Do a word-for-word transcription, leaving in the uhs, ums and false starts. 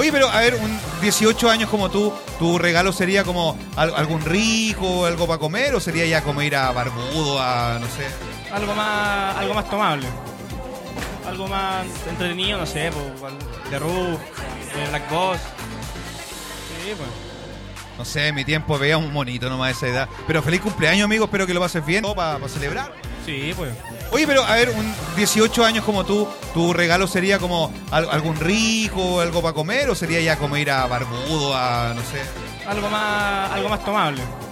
Oye, pero a ver, un dieciocho años como tú, ¿tu regalo sería como al- algún rico, algo para comer? ¿O sería ya como ir a Barbudo, a no sé? Algo más, algo más tomable. Algo más entretenido, no sé, pues, The Roof, eh, Black Boss. Sí, pues. No sé, en mi tiempo veía un monito nomás a esa edad. Pero feliz cumpleaños, amigo, espero que lo pases bien para celebrar. Sí, pues. Oye, pero a ver, un dieciocho años como tú, ¿tu regalo sería como al- algún rico, algo para comer? ¿O sería ya como ir a Barbudo, a no sé? Algo más, algo más tomable.